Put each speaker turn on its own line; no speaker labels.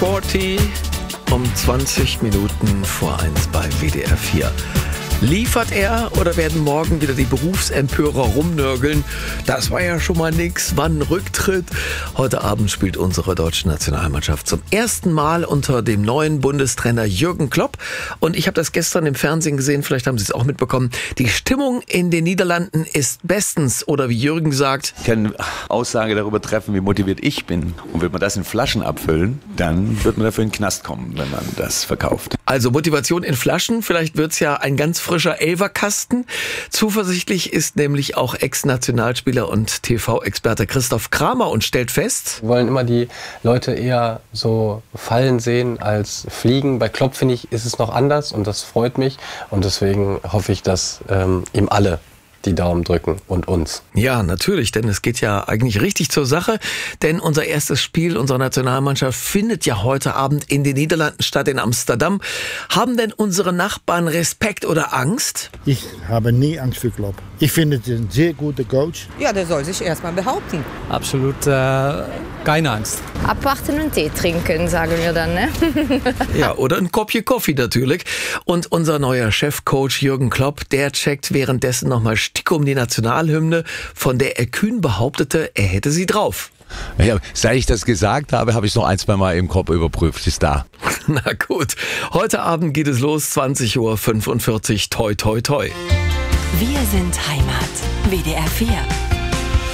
Sporty um 20 Minuten vor 1 bei WDR 4. Liefert er oder werden morgen wieder die Berufsempörer rumnörgeln? Das war ja schon mal nix. Wann Rücktritt? Heute Abend spielt unsere deutsche Nationalmannschaft zum ersten Mal unter dem neuen Bundestrainer Jürgen Klopp. Und ich habe das gestern im Fernsehen gesehen, vielleicht haben Sie es auch mitbekommen. Die Stimmung in den Niederlanden ist bestens. Oder wie Jürgen sagt:
Ich kann Aussage darüber treffen, wie motiviert ich bin. Und wird man das in Flaschen abfüllen, dann wird man dafür in den Knast kommen, wenn man das verkauft.
Also Motivation in Flaschen, vielleicht wird's ja ein ganz frischer Elferkasten. Zuversichtlich ist nämlich auch Ex-Nationalspieler und TV-Experte Christoph Kramer und stellt fest:
Wir wollen immer die Leute eher so fallen sehen als fliegen. Bei Klopp, finde ich, ist es noch anders und das freut mich. Und deswegen hoffe ich, dass ihm alle die Daumen drücken und uns.
Ja, natürlich, denn es geht ja eigentlich richtig zur Sache, denn unser erstes Spiel unserer Nationalmannschaft findet ja heute Abend in den Niederlanden statt, in Amsterdam. Haben denn unsere Nachbarn Respekt oder Angst?
Ich habe nie Angst vor Klopp. Ich finde es ein sehr guter Coach.
Ja, der soll sich erstmal behaupten.
Absolut keine Angst.
Abwarten und Tee trinken, sagen wir dann, ne?
Ja, oder ein Koppchen Kaffee natürlich. Und unser neuer Chefcoach Jürgen Klopp, der checkt währenddessen nochmal um die Nationalhymne, von der er kühn behauptete, er hätte sie drauf.
Ja, seit ich das gesagt habe, habe ich es noch 1-2 Mal im Kopf überprüft. Ist da.
Na gut, heute Abend geht es los, 20:45 Uhr. Toi, toi, toi.
Wir sind Heimat. WDR 4.